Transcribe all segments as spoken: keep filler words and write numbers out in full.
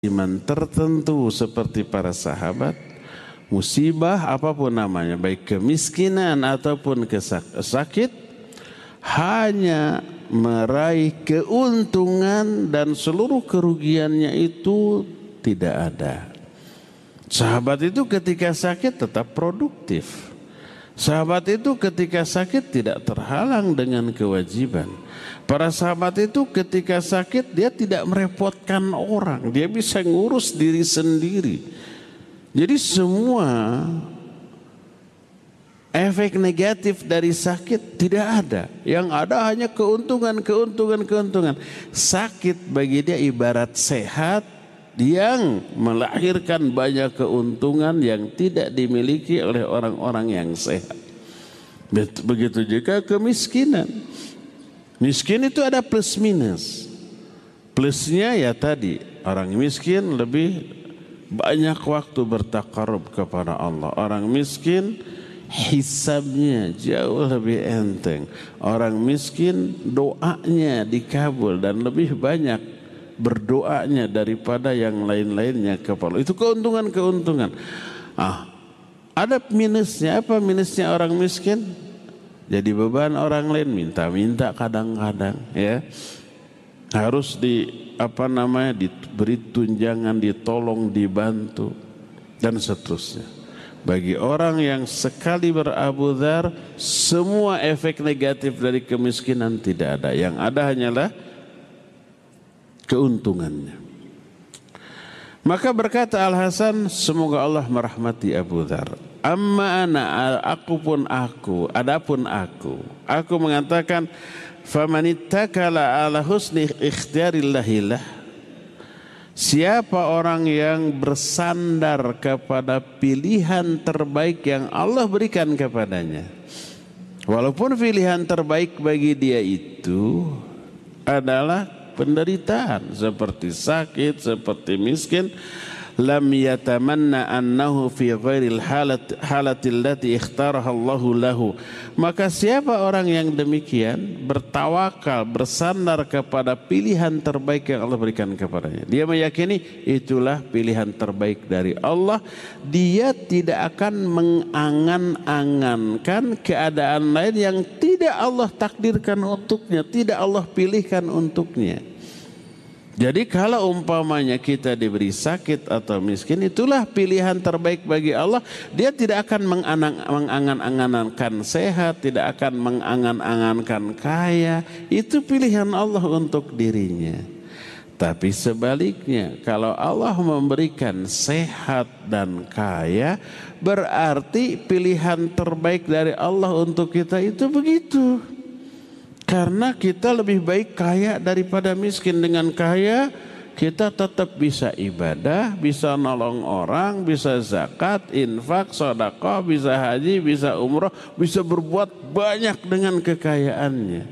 iman tertentu seperti para sahabat, musibah apapun namanya, baik kemiskinan ataupun sakit, hanya meraih keuntungan dan seluruh kerugiannya itu tidak ada. Sahabat itu ketika sakit tetap produktif. Sahabat itu ketika sakit tidak terhalang dengan kewajiban. Para sahabat itu ketika sakit dia tidak merepotkan orang, dia bisa ngurus diri sendiri. Jadi semua efek negatif dari sakit tidak ada. Yang ada hanya keuntungan, keuntungan, keuntungan. Sakit bagi dia ibarat sehat yang melahirkan banyak keuntungan yang tidak dimiliki oleh orang-orang yang sehat. Begitu juga kemiskinan. Miskin itu ada plus minus. Plusnya ya tadi, orang miskin lebih banyak waktu bertakarub kepada Allah. Orang miskin hisabnya jauh lebih enteng. Orang miskin doanya dikabul dan lebih banyak berdoanya daripada yang lain-lainnya kepada Allah. Itu keuntungan-keuntungan. Ah, ada minusnya. Apa minusnya orang miskin? Jadi beban orang lain, minta-minta kadang-kadang, ya. Harus di apa namanya diberi tunjangan, ditolong, dibantu dan seterusnya. Bagi orang yang sekali berabu dzar, semua efek negatif dari kemiskinan tidak ada. Yang ada hanyalah keuntungannya. Maka berkata Al-Hasan, semoga Allah merahmati Abu Dzar. Amma ana, aku pun aku, adapun aku, aku mengatakan, famanittakala ala husni ikhtiyarillahilah. Siapa orang yang bersandar kepada pilihan terbaik yang Allah berikan kepadanya, walaupun pilihan terbaik bagi dia itu adalah penderitaan seperti sakit, seperti miskin, lam yatamanna annahu fi ghairil halat halatil lati ikhtaraha Allahu lahu. Maka siapa orang yang demikian bertawakal, bersandar kepada pilihan terbaik yang Allah berikan kepadanya, dia meyakini itulah pilihan terbaik dari Allah, dia tidak akan mengangan-angankan keadaan lain yang tidak Allah takdirkan untuknya, tidak Allah pilihkan untuknya. Jadi kalau umpamanya kita diberi sakit atau miskin, itulah pilihan terbaik bagi Allah. Dia tidak akan mengangan-angankan sehat, tidak akan mengangan-angankan kaya. Itu pilihan Allah untuk dirinya. Tapi sebaliknya, kalau Allah memberikan sehat dan kaya, berarti pilihan terbaik dari Allah untuk kita itu begitu. Karena kita lebih baik kaya daripada miskin. Dengan kaya kita tetap bisa ibadah, bisa nolong orang, bisa zakat, infak, sedekah, bisa haji, bisa umrah, bisa berbuat banyak dengan kekayaannya.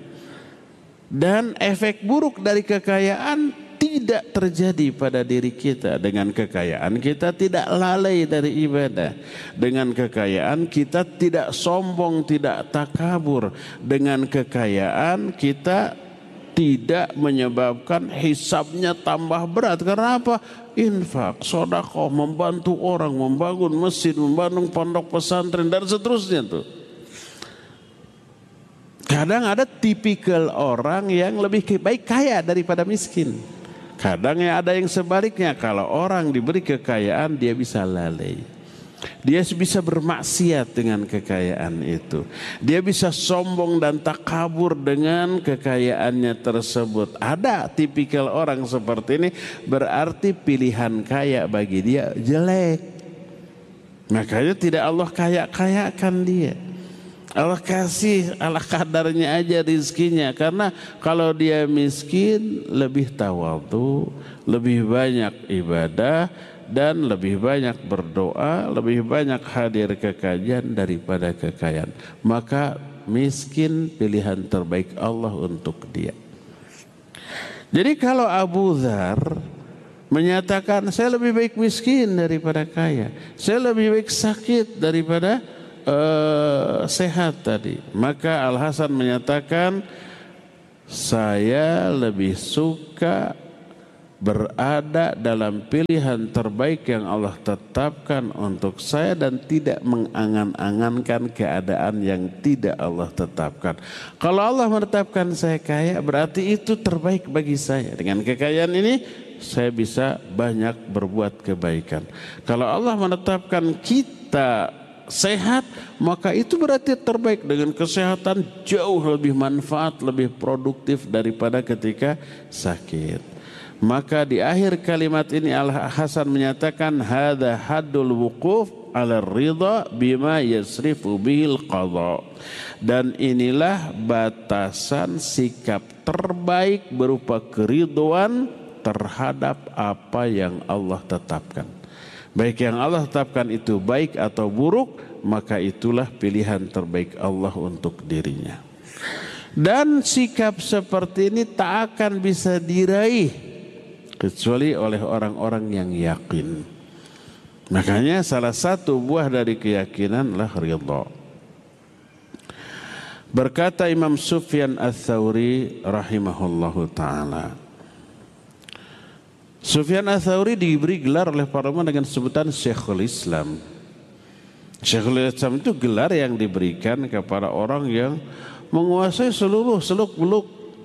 Dan efek buruk dari kekayaan tidak terjadi pada diri kita. Dengan kekayaan kita tidak lalai dari ibadah. Dengan kekayaan kita tidak sombong, tidak takabur. Dengan kekayaan kita tidak menyebabkan hisabnya tambah berat. Karena apa? Infak, sedekah, membantu orang, membangun masjid, membangun pondok pesantren dan seterusnya tuh. Kadang ada tipikal orang yang lebih baik kaya daripada miskin. Kadang ya ada yang sebaliknya, kalau orang diberi kekayaan dia bisa lalai. Dia bisa bermaksiat dengan kekayaan itu. Dia bisa sombong dan takabur dengan kekayaannya tersebut. Ada tipikal orang seperti ini, berarti pilihan kaya bagi dia jelek. Makanya tidak Allah kaya-kayakan dia. Allah kasih ala kadarnya aja rizkinya. Karena kalau dia miskin lebih tawadhu, lebih banyak ibadah, dan lebih banyak berdoa, lebih banyak hadir ke kajian daripada kekayaan. Maka miskin pilihan terbaik Allah untuk dia. Jadi kalau Abu Dzar menyatakan saya lebih baik miskin daripada kaya, saya lebih baik sakit daripada Uh, sehat tadi, maka Al-Hasan menyatakan saya lebih suka berada dalam pilihan terbaik yang Allah tetapkan untuk saya dan tidak mengangan-angankan keadaan yang tidak Allah tetapkan. Kalau Allah menetapkan saya kaya, berarti itu terbaik bagi saya. Dengan kekayaan ini saya bisa banyak berbuat kebaikan. Kalau Allah menetapkan kita sehat, maka itu berarti terbaik. Dengan kesehatan jauh lebih manfaat, lebih produktif daripada ketika sakit. Maka di akhir kalimat ini Al-Hasan menyatakan hadza haddul wuquf ala ridha bima yasrifu bihil qadha. Dan inilah batasan sikap terbaik berupa keridhaan terhadap apa yang Allah tetapkan. Baik yang Allah tetapkan itu baik atau buruk, maka itulah pilihan terbaik Allah untuk dirinya. Dan sikap seperti ini tak akan bisa diraih kecuali oleh orang-orang yang yakin. Makanya salah satu buah dari keyakinanlah ridha. Berkata Imam Sufyan Ats-Tsauri rahimahullahu taala. Sufyan Ats-Tsauri diberi gelar oleh para ulama dengan sebutan Syekhul Islam. Syekhul Islam itu gelar yang diberikan kepada orang yang menguasai seluruh seluk-beluk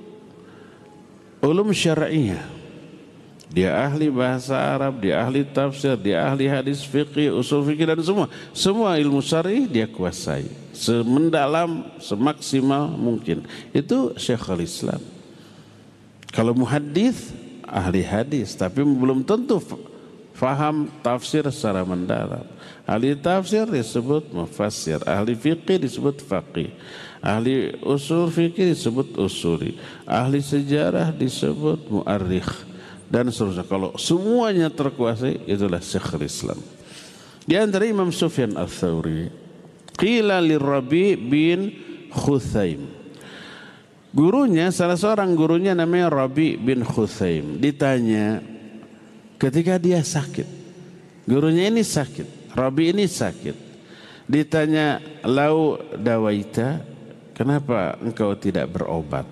ulum syar'iyyah. Dia ahli bahasa Arab, dia ahli tafsir, dia ahli hadis fikih, usul fikih dan semua. Semua ilmu syar'i dia kuasai. Semendalam, semaksimal mungkin. Itu Syekhul Islam. Kalau muhaddits, ahli hadis. Tapi belum tentu faham tafsir secara mendalam. Ahli tafsir disebut mufassir. Ahli fikih disebut faqih. Ahli usul fikih disebut usuli. Ahli sejarah disebut mu'arrikh. Dan seterusnya. Kalau semuanya terkuasai, itulah Syekhul Islam. Di antara Imam Sufyan Ats-Tsauri, qila lirabi bin Khuthaim. Gurunya, salah seorang gurunya namanya Rabi bin Khuthaim. Ditanya ketika dia sakit. Gurunya ini sakit, Rabi ini sakit. Ditanya, lau dawaita, kenapa engkau tidak berobat?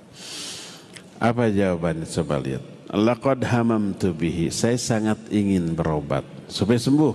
Apa jawabannya? Coba lihat. Laqad hamamtu bihi, saya sangat ingin berobat supaya sembuh.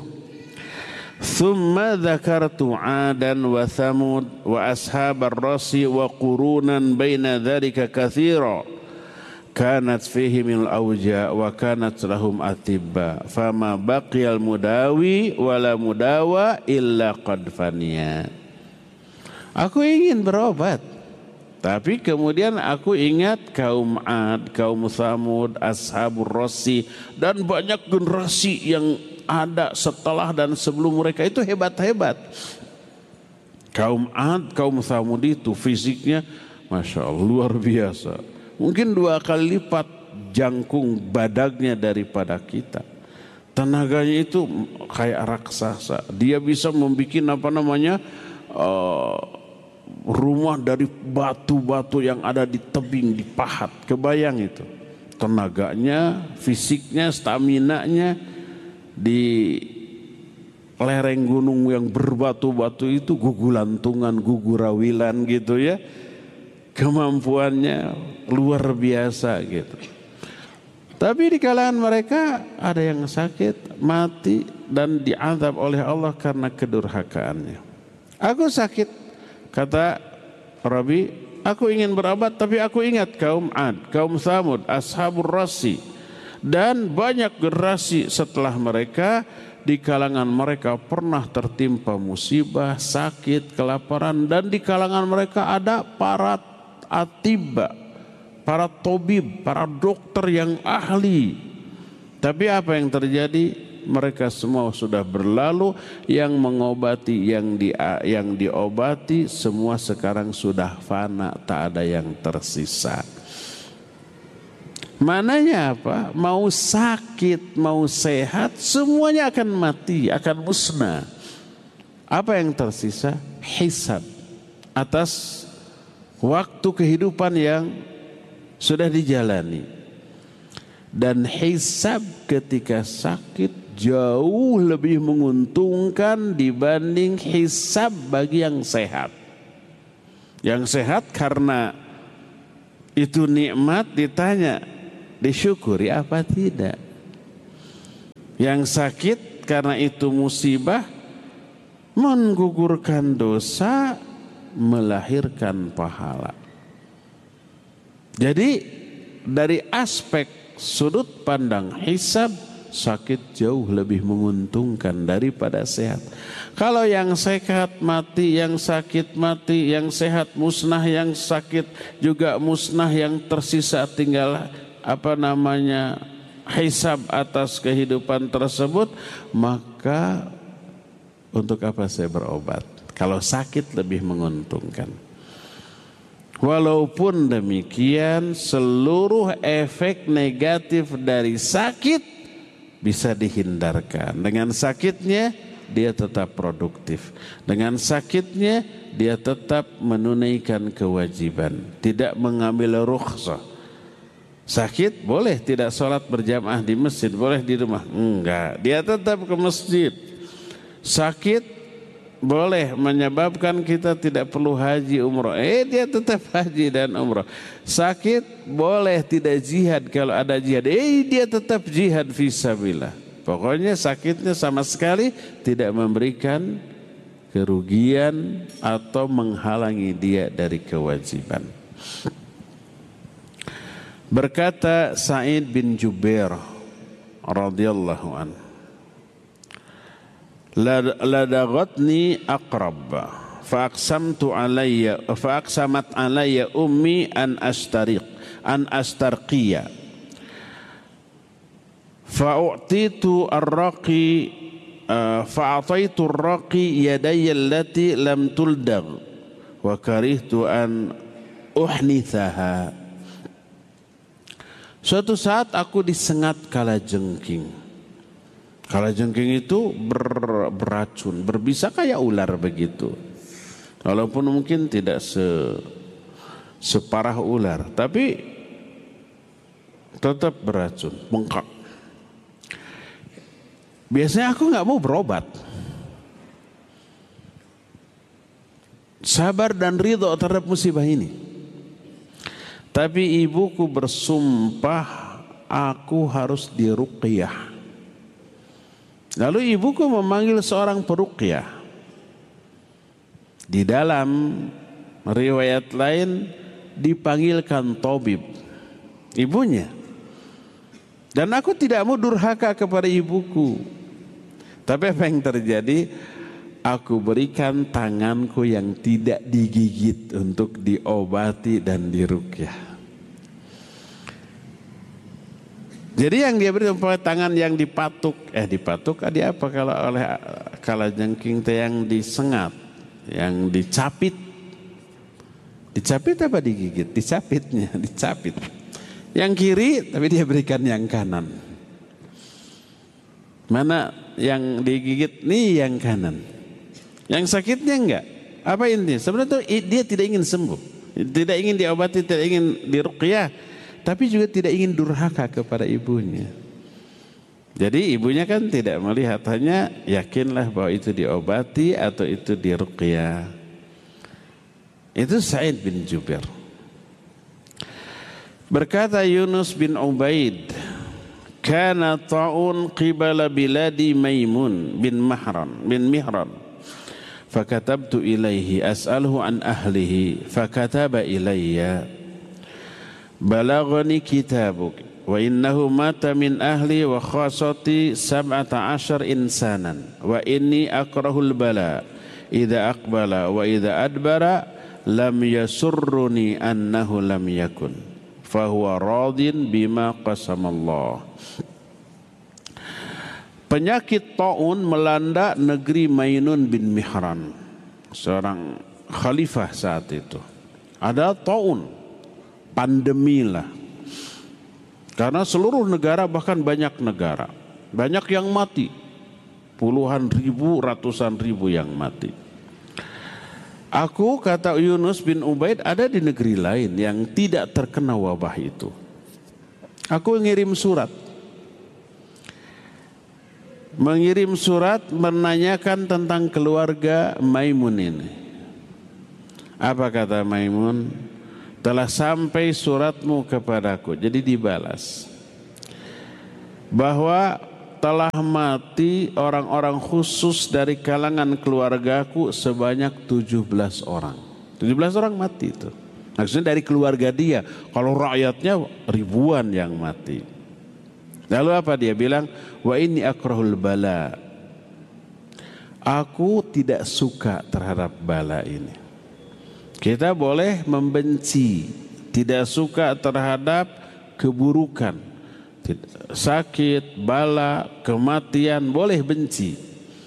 Thumma dzakartu 'adan wa thamud wa ashabar rasi wa qurunan baina dzalika katsira kanat fihi min al-awja wa kanat lahum atibba fama baqiyal mudawi wala mudawa illa qad faniya. Aku ingin berobat, tapi kemudian aku ingat kaum Ad, kaum Tsamud, ashabur rasi dan banyak generasi yang ada setelah dan sebelum mereka itu hebat-hebat. Kaum Ad, kaum Tsamud itu fisiknya Masya Allah luar biasa. Mungkin dua kali lipat jangkung badannya daripada kita. Tenaganya itu kayak raksasa. Dia bisa membuat apa namanya uh, rumah dari batu-batu yang ada di tebing, dipahat. Kebayang itu tenaganya, fisiknya, staminanya. Di lereng gunung yang berbatu-batu itu gugulantungan, gugurawilan gitu ya. Kemampuannya luar biasa gitu. Tapi di kalangan mereka ada yang sakit, mati dan diazab oleh Allah karena kedurhakaannya. Aku sakit, kata Rabi, aku ingin berobat tapi aku ingat kaum Ad, kaum Tsamud, ashabur rasi dan banyak generasi setelah mereka. Di kalangan mereka pernah tertimpa musibah, sakit, kelaparan, dan di kalangan mereka ada para atibba, para tobib, para dokter yang ahli. Tapi apa yang terjadi? Mereka semua sudah berlalu. Yang mengobati, yang di, yang diobati semua sekarang sudah fana, tak ada yang tersisa. Mananya apa? Mau sakit, mau sehat, semuanya akan mati, akan musnah. Apa yang tersisa? Hisab atas waktu kehidupan yang sudah dijalani. Dan hisab ketika sakit jauh lebih menguntungkan dibanding hisab bagi yang sehat. Yang sehat karena itu nikmat, ditanya disyukuri apa tidak. Yang sakit karena itu musibah, menggugurkan dosa, melahirkan pahala. Jadi dari aspek sudut pandang hisab, sakit jauh lebih menguntungkan daripada sehat. Kalau yang sehat mati, yang sakit mati, yang sehat musnah, yang sakit juga musnah, yang tersisa tinggal apa namanya hisab atas kehidupan tersebut, maka untuk apa saya berobat? Kalau sakit lebih menguntungkan. Walaupun demikian, seluruh efek negatif dari sakit bisa dihindarkan. Dengan sakitnya dia tetap produktif. Dengan sakitnya dia tetap menunaikan kewajiban, tidak mengambil rukhsah. Sakit boleh tidak sholat berjamaah di masjid, boleh di rumah, enggak, dia tetap ke masjid. Sakit boleh menyebabkan kita tidak perlu haji umrah, eh dia tetap haji dan umrah. Sakit boleh tidak jihad, kalau ada jihad, eh dia tetap jihad fisabilillah. Pokoknya sakitnya sama sekali tidak memberikan kerugian atau menghalangi dia dari kewajiban. Berkata Sa'id bin Jubair radhiyallahu anhu, ladaghatni aqrab fa aqsamtu alayya fa aqsamat alayya ummi an astariq an astarqiya fa u'titu ar-raqi fa ataitu ar-raqi yadayya allati lam tuldag wa karihtu an uhnithaha. Suatu saat aku disengat kalajengking. Kalajengking itu ber, beracun, berbisa kayak ular begitu. Walaupun mungkin tidak se, separah ular, tapi tetap beracun, bengkak. Biasanya aku nggak mau berobat. Sabar dan ridho terhadap musibah ini. Tapi ibuku bersumpah aku harus diruqyah. Lalu ibuku memanggil seorang peruqyah. Di dalam riwayat lain dipanggilkan tabib, ibunya. Dan aku tidak mau durhaka kepada ibuku. Tapi apa yang terjadi? Aku berikan tanganku yang tidak digigit untuk diobati dan diruqyah. Jadi yang dia beri tangan yang dipatuk, eh dipatuk ada apa kalau oleh kalajengking yang disengat, yang dicapit, dicapit apa digigit? Dicapitnya, dicapit. Yang kiri tapi dia berikan yang kanan. Mana yang digigit? Nih yang kanan. Yang sakitnya enggak. Apa intinya? Sebenarnya dia tidak ingin sembuh, tidak ingin diobati, tidak ingin diruqyah, tapi juga tidak ingin durhaka kepada ibunya. Jadi ibunya kan tidak melihat, hanya yakinlah bahwa itu diobati atau itu diruqyah. Itu Sa'id bin Jubair. Berkata Yunus bin Ubaid, kana ta'un qibala biladi Maimun bin Mahran bin Mihran. Fakatabtu ilaihi as'aluhu an ahlihi fakataba ilayya balaghani kitabuk wa innahu mata min ahli wa khasati sab'ata ashar insanan wa inni akrahul bala idza aqbala wa idza adbara lam yasurruni annahu lam yakun fahuwa radin bima qasamallah. Penyakit taun melanda negeri Mainun bin Mihran, seorang khalifah saat itu. Ada taun, pandemi lah. Karena seluruh negara, bahkan banyak negara, banyak yang mati. Puluhan ribu, ratusan ribu yang mati. Aku, kata Yunus bin Ubaid, ada di negeri lain yang tidak terkena wabah itu. Aku ngirim surat. Mengirim surat menanyakan tentang keluarga Maimun ini. Apa kata Maimun? Telah sampai suratmu kepadaku. Jadi dibalas. bahwa telah mati orang-orang khusus dari kalangan keluargaku sebanyak tujuh belas orang. tujuh belas orang mati itu. Maksudnya dari keluarga dia. Kalau rakyatnya ribuan yang mati. Lalu apa dia bilang? Wa inni akrahul bala. Aku tidak suka terhadap bala ini. Kita boleh membenci, tidak suka terhadap keburukan, sakit, bala, kematian, boleh benci.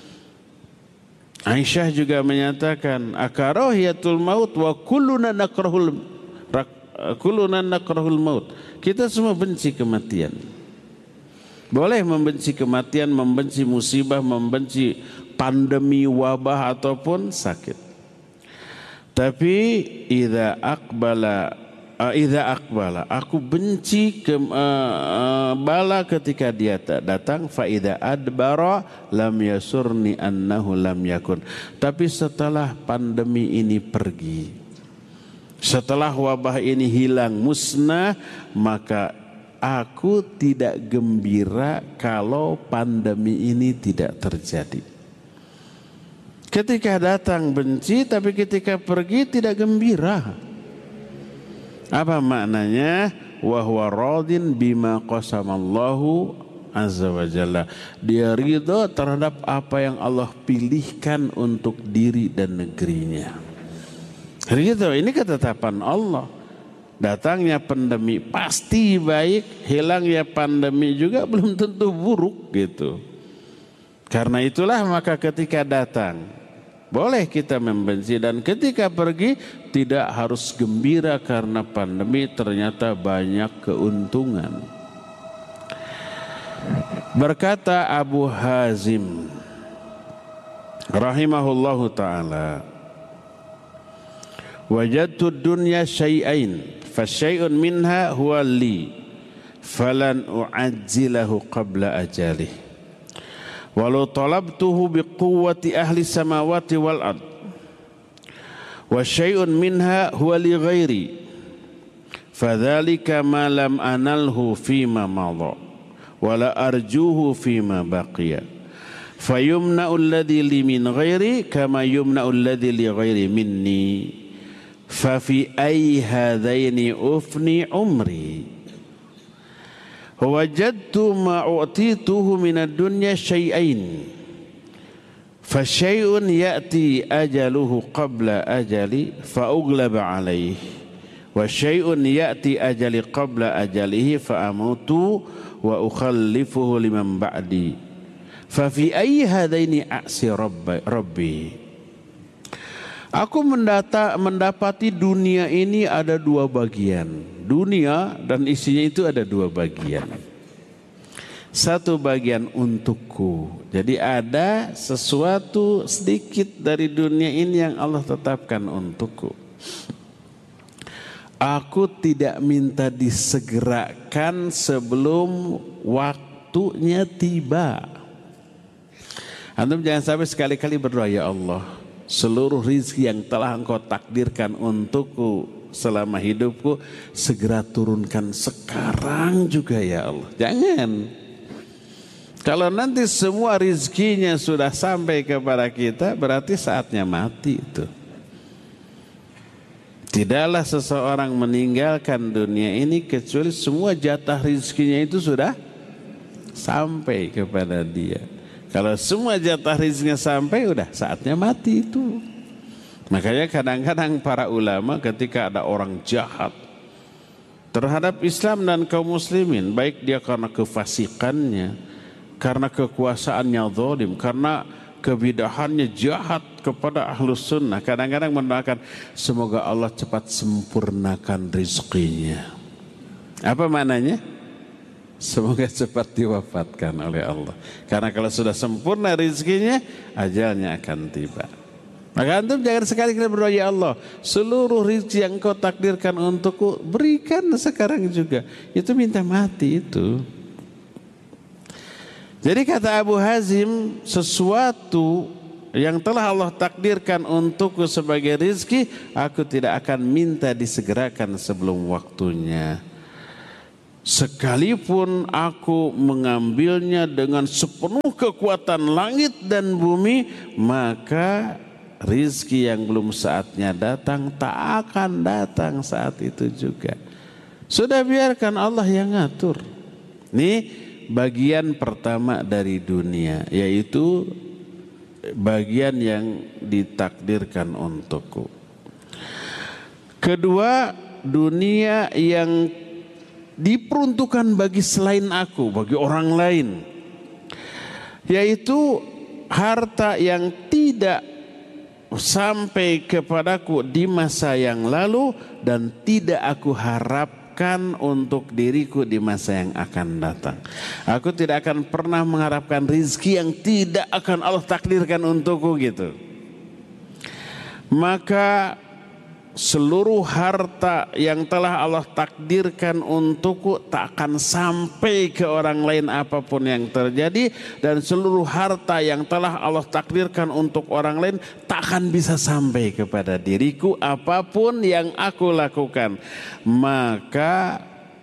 Aisyah juga menyatakan akarahiyatul maut wa kulluna nakrahul kulluna nakrahul maut. Kita semua benci kematian. Boleh membenci kematian, membenci musibah, membenci pandemi, wabah ataupun sakit. Tapi idza aqbala uh, idza aqbala aku benci ke, uh, uh, bala ketika dia datang, fa idza adbara lam yasurni annahu lam yakun. Tapi setelah pandemi ini pergi, setelah wabah ini hilang musnah, maka aku tidak gembira kalau pandemi ini tidak terjadi. Ketika datang benci, tapi ketika pergi tidak gembira. Apa maknanya? Wa huwa radin bima qasamallahu azza wa jalla. Dia ridha terhadap apa yang Allah pilihkan untuk diri dan negerinya. Ridha ini ketetapan Allah. Datangnya pandemi pasti baik, hilangnya pandemi juga belum tentu buruk gitu. Karena itulah maka ketika datang boleh kita membenci, dan ketika pergi tidak harus gembira karena pandemi ternyata banyak keuntungan. Berkata Abu Hazim rahimahullahu ta'ala, wajadtu dunya syai'ain fasyai'un minha huwa li falan u'ajjilahu qabla ajalih walau talabtuhu biquwwati ahli samawati wal ard wa syai'un minha huwa li ghairi fadzalika ma lam analhu fima madha wala arjuhu fima baqiya fayumna'u alladhi li min ghairi kama yumna'u alladhi li ghairi minni fa fi ayyi hadaini ufni umri wajadtu ma u'tituhu minad dunya syai'ain fa syai'un ya'ti ajaluhu qabla ajali fa uglaba alaihi wa syai'un ya'ti ajali qabla ajalihi fa amutu wa ukhallifuhu liman ba'di fa fi ayyi hadaini a'si rabbi. Aku mendata, mendapati dunia ini ada dua bagian. Dunia dan isinya itu ada dua bagian. Satu bagian untukku. Jadi ada sesuatu sedikit dari dunia ini yang Allah tetapkan untukku. Aku tidak minta disegerakan sebelum waktunya tiba. Antum jangan sampai sekali-kali berdoa, ya Allah, seluruh rizki yang telah Engkau takdirkan untukku selama hidupku segera turunkan sekarang juga ya Allah. Jangan. Kalau nanti semua rizkinya sudah sampai kepada kita, berarti saatnya mati itu. Tidaklah seseorang meninggalkan dunia ini kecuali semua jatah rizkinya itu sudah sampai kepada dia. Kalau semua jatah rizkinya sampai, udah saatnya mati itu. Makanya kadang-kadang para ulama ketika ada orang jahat terhadap Islam dan kaum muslimin, baik dia karena kefasikannya, karena kekuasaannya zalim, karena kebidahannya jahat kepada ahlus sunnah, kadang-kadang mendoakan semoga Allah cepat sempurnakan rizkinya. Apa maknanya? Semoga cepat diwafatkan oleh Allah. Karena kalau sudah sempurna rizkinya, ajalnya akan tiba. Maka antum jangan sekali-kali berdoa, ya Allah, seluruh rizki yang Kau takdirkan untukku, berikan sekarang juga. Itu minta mati itu. Jadi kata Abu Hazim, sesuatu yang telah Allah takdirkan untukku sebagai rizki, aku tidak akan minta disegerakan sebelum waktunya. sekalipun aku mengambilnya dengan sepenuh kekuatan langit dan bumi, maka rizki yang belum saatnya datang tak akan datang saat itu juga. Sudah biarkan Allah yang ngatur. Ini bagian pertama dari dunia, yaitu bagian yang ditakdirkan untukku. Kedua, dunia yang diperuntukkan bagi selain aku, bagi orang lain, yaitu harta yang tidak sampai kepadaku di masa yang lalu dan tidak aku harapkan untuk diriku di masa yang akan datang. Aku tidak akan pernah mengharapkan rizki yang tidak akan Allah takdirkan untukku gitu. Maka seluruh harta yang telah Allah takdirkan untukku tak akan sampai ke orang lain apapun yang terjadi, dan seluruh harta yang telah Allah takdirkan untuk orang lain tak akan bisa sampai kepada diriku apapun yang aku lakukan. Maka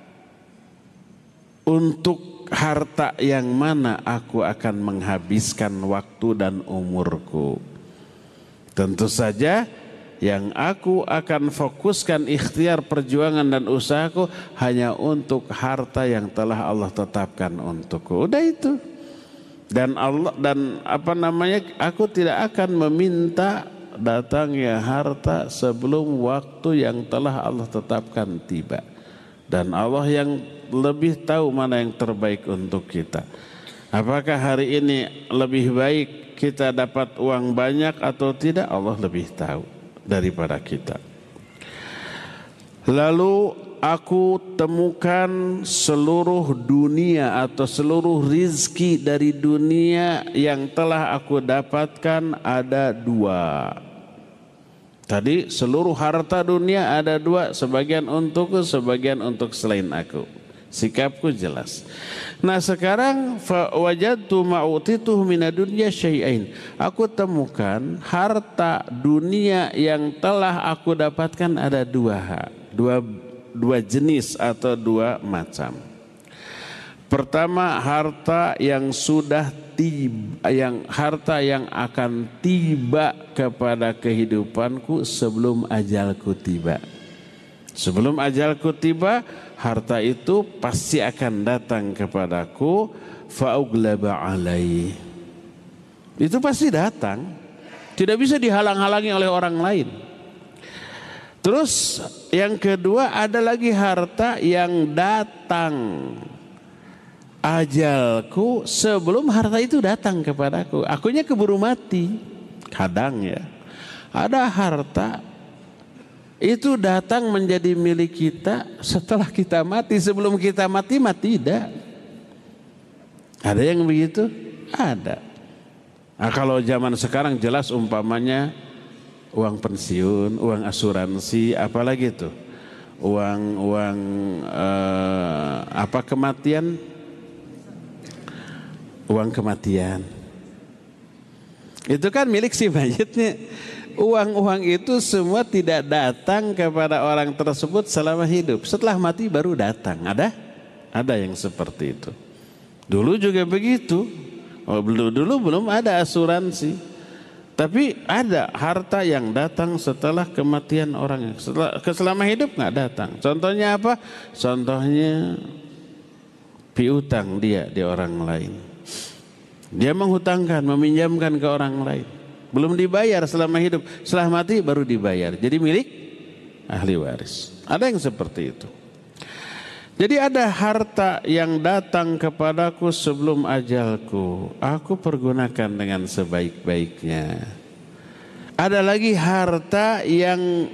untuk harta yang mana aku akan menghabiskan waktu dan umurku? Tentu saja yang aku akan fokuskan ikhtiar perjuangan dan usahaku hanya untuk harta yang telah Allah tetapkan untukku. Udah itu. Dan Allah dan apa namanya, aku tidak akan meminta datangnya harta sebelum waktu yang telah Allah tetapkan tiba. Dan Allah yang lebih tahu mana yang terbaik untuk kita. Apakah hari ini lebih baik kita dapat uang banyak atau tidak, Allah lebih tahu daripada kita. Lalu aku temukan seluruh dunia atau seluruh rizki dari dunia yang telah aku dapatkan ada dua. Tadi seluruh harta dunia ada dua, sebagian untukku, sebagian untuk selain aku. Sikapku jelas. Nah sekarang fa wajadtu ma'utituhu minadunya syai'ain. Aku temukan harta dunia yang telah aku dapatkan ada dua, dua, dua jenis atau dua macam. Pertama, harta yang sudah tiba, yang harta yang akan tiba kepada kehidupanku sebelum ajalku tiba. Sebelum ajalku tiba, harta itu pasti akan datang kepadaku. Fa'uglaba alaih. Itu pasti datang. Tidak bisa dihalang-halangi oleh orang lain. Terus yang kedua, ada lagi harta yang datang ajalku sebelum harta itu datang kepadaku. Akunya keburu mati. Kadang ya, ada harta itu datang menjadi milik kita setelah kita mati. Sebelum kita mati, mati tidak. Ada yang begitu? Ada. Nah, kalau zaman sekarang jelas umpamanya uang pensiun, uang asuransi, apalagi itu, uang uang eh, apa kematian, uang kematian. Itu kan milik si mayitnya. Uang-uang itu semua tidak datang kepada orang tersebut selama hidup. Setelah mati baru datang. Ada? Ada yang seperti itu. Dulu juga begitu. Oh, dulu, dulu belum ada asuransi. Tapi ada harta yang datang setelah kematian orang. Setelah, selama hidup nggak datang. Contohnya apa? Contohnya piutang dia di orang lain. Dia menghutangkan, meminjamkan ke orang lain. Belum dibayar selama hidup, setelah mati baru dibayar. Jadi milik ahli waris. Ada yang seperti itu. Jadi ada harta yang datang kepadaku sebelum ajalku. Aku pergunakan dengan sebaik-baiknya. Ada lagi harta yang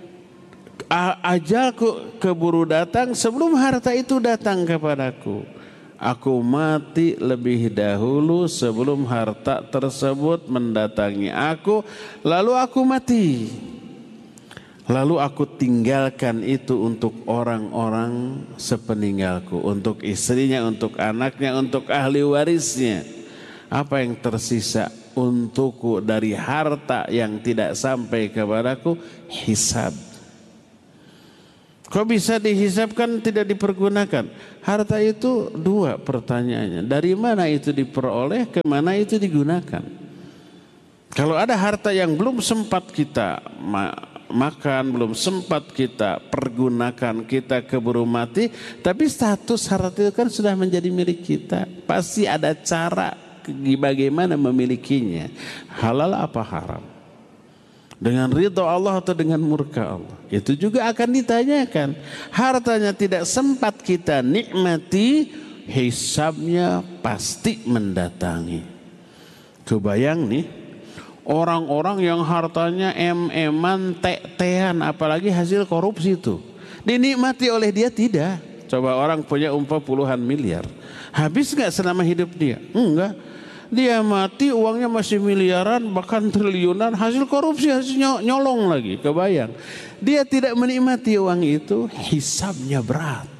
ajalku keburu datang sebelum harta itu datang kepadaku. Aku mati lebih dahulu sebelum harta tersebut mendatangi aku. Lalu aku mati. Lalu aku tinggalkan itu untuk orang-orang sepeninggalku. Untuk istrinya, untuk anaknya, untuk ahli warisnya. Apa yang tersisa untukku dari harta yang tidak sampai kepadaku? Hisab. Kok bisa dihisapkan tidak dipergunakan? Harta itu dua pertanyaannya. Dari mana itu diperoleh, ke mana itu digunakan? Kalau ada harta yang belum sempat kita ma makan, belum sempat kita pergunakan, kita keburu mati, tapi status harta itu kan sudah menjadi milik kita. Pasti ada cara bagaimana memilikinya. Halal apa haram? Dengan ridho Allah atau dengan murka Allah? Itu juga akan ditanyakan. Hartanya tidak sempat kita nikmati, hisabnya pasti mendatangi. Kebayang nih, orang-orang yang hartanya em-eman, tek-tean, apalagi hasil korupsi itu, dinikmati oleh dia tidak. Coba orang punya umpah puluhan miliar, habis nggak selama hidup dia? Enggak. Dia mati uangnya masih miliaran, bahkan triliunan, hasil korupsi, hasil nyolong lagi. Kebayang, dia tidak menikmati uang itu, hisabnya berat.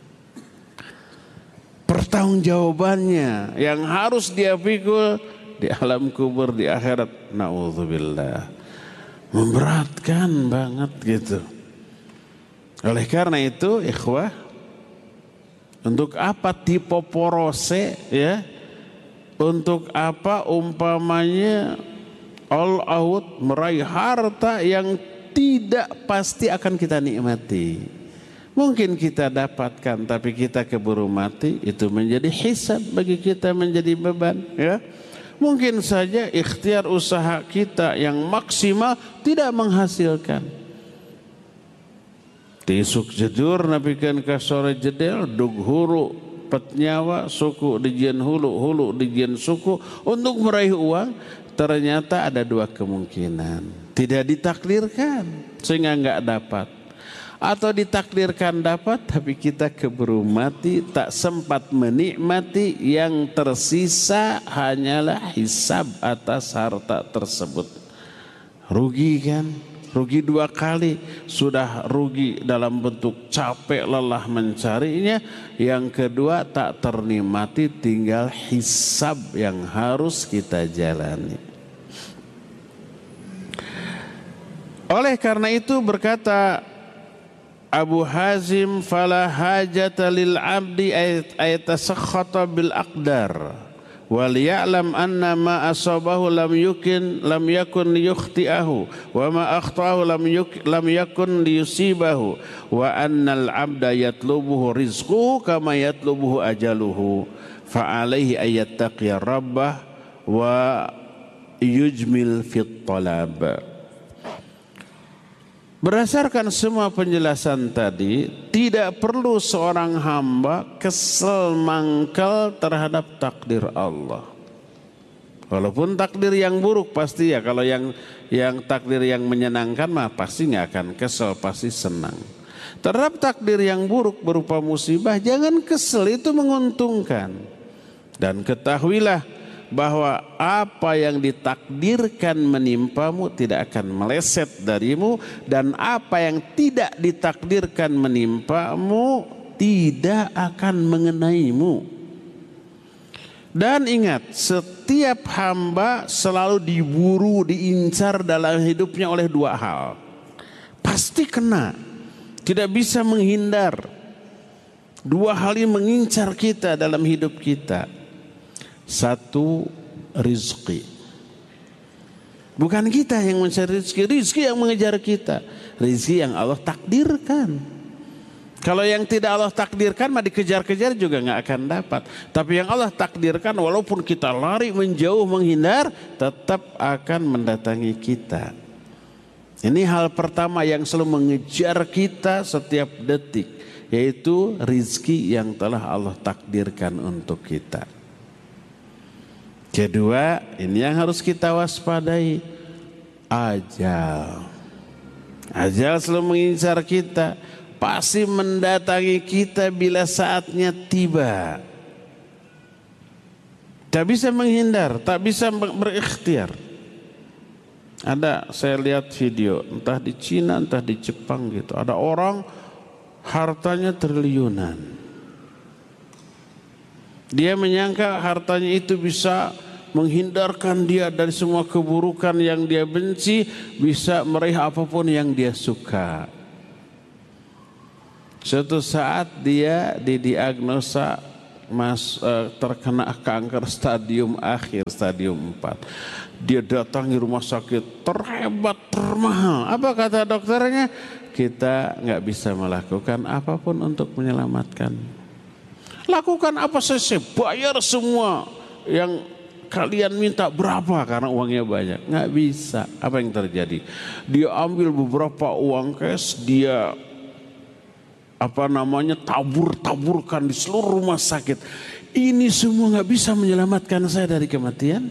Pertanggungjawabannya yang harus dia pikul di alam kubur, di akhirat, naudzubillah, memberatkan banget gitu. Oleh karena itu, ikhwah, untuk apa tipe porose ya? Untuk apa umpamanya all out meraih harta yang tidak pasti akan kita nikmati? Mungkin kita dapatkan tapi kita keburu mati, itu menjadi hisab bagi kita, menjadi beban ya. Mungkin saja ikhtiar usaha kita yang maksimal tidak menghasilkan. Tisuk jedur napikan ka sore jedel dug huru petnyawa suku dijian hulu, hulu dijian suku untuk meraih uang. Ternyata ada dua kemungkinan, tidak ditakdirkan sehingga nggak dapat, atau ditakdirkan dapat tapi kita keburu mati, tak sempat menikmati. Yang tersisa hanyalah hisab atas harta tersebut. Rugi kan? Rugi dua kali. Sudah rugi dalam bentuk capek lelah mencarinya. Yang kedua tak ternikmati, tinggal hisab yang harus kita jalani. Oleh karena itu berkata Abu Hazim, fala hajata lil abdi ayatasakhata bil aqdar wal ya'lam anna ma asabahu lam yukin lam yakun liyukhti'ahu wa ma akhta'ahu lam yuk lam yakun liyusibahu wa annal abda yatlubuhu rizquhu kama yatlubuhu ajaluhu fa alaihi ayattaqiya rabbah wa yujmil fit talab. Berdasarkan semua penjelasan tadi, tidak perlu seorang hamba kesel mangkal terhadap takdir Allah. Walaupun takdir yang buruk pasti ya, kalau yang yang takdir yang menyenangkan mah pasti nggak akan kesel, pasti senang. Terhadap takdir yang buruk berupa musibah, jangan kesel, itu menguntungkan. Dan ketahuilah bahwa apa yang ditakdirkan menimpamu tidak akan meleset darimu, dan apa yang tidak ditakdirkan menimpamu tidak akan mengenaimu. Dan ingat, setiap hamba selalu diburu, diincar dalam hidupnya oleh dua hal. Pasti kena, tidak bisa menghindar. Dua hal ini mengincar kita dalam hidup kita. Satu, rizki. Bukan kita yang mencari rizki, rizki yang mengejar kita. Rizki yang Allah takdirkan. Kalau yang tidak Allah takdirkan mah dikejar-kejar juga nggak akan dapat. Tapi yang Allah takdirkan, walaupun kita lari menjauh menghindar, tetap akan mendatangi kita. Ini hal pertama yang selalu mengejar kita setiap detik, yaitu rizki yang telah Allah takdirkan untuk kita. Kedua, ini yang harus kita waspadai, ajal. Ajal selalu mengincar kita, pasti mendatangi kita bila saatnya tiba. Tak bisa menghindar, tak bisa berikhtiar. Ada, saya lihat video, entah di Cina, entah di Jepang gitu. Ada orang hartanya triliunan. Dia menyangka hartanya itu bisa menghindarkan dia dari semua keburukan yang dia benci, bisa meraih apapun yang dia suka. Suatu saat dia didiagnosa mas, uh, terkena kanker stadium akhir, stadium empat. Dia datangi rumah sakit terhebat, termahal. Apa kata dokternya? Kita nggak bisa melakukan apapun untuk menyelamatkan. Lakukan apa saja, bayar semua yang kalian minta berapa karena uangnya banyak. Nggak bisa. Apa yang terjadi? Dia ambil beberapa uang cash, dia apa namanya tabur-taburkan di seluruh rumah sakit. Ini semua nggak bisa menyelamatkan saya dari kematian.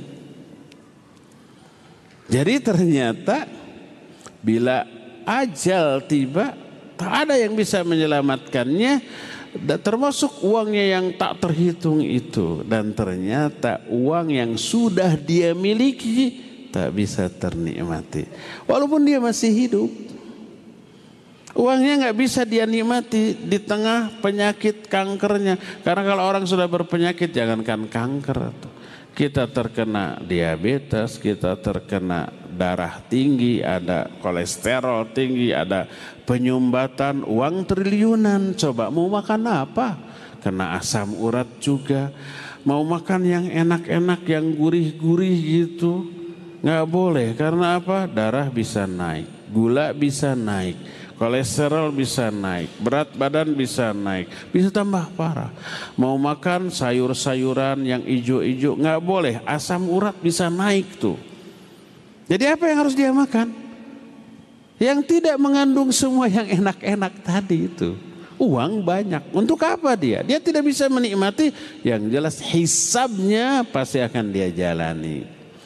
Jadi ternyata bila ajal tiba, tak ada yang bisa menyelamatkannya, termasuk uangnya yang tak terhitung itu. Dan ternyata uang yang sudah dia miliki tak bisa ternikmati walaupun dia masih hidup. Uangnya nggak bisa dia nikmati di tengah penyakit kankernya. Karena kalau orang sudah berpenyakit, jangankan kanker, kita terkena diabetes, kita terkena darah tinggi, ada kolesterol tinggi, ada penyumbatan, uang triliunan. Coba mau makan apa? Kena asam urat juga. Mau makan yang enak-enak, yang gurih-gurih gitu, nggak boleh. Karena apa? Darah bisa naik, gula bisa naik, kolesterol bisa naik, berat badan bisa naik, bisa tambah parah. Mau makan sayur-sayuran yang ijo-ijo nggak boleh, asam urat bisa naik tuh. Jadi apa yang harus dia makan? Yang tidak mengandung semua yang enak-enak tadi itu. Uang banyak. Untuk apa dia? Dia tidak bisa menikmati. Yang jelas hisabnya pasti akan dia jalani.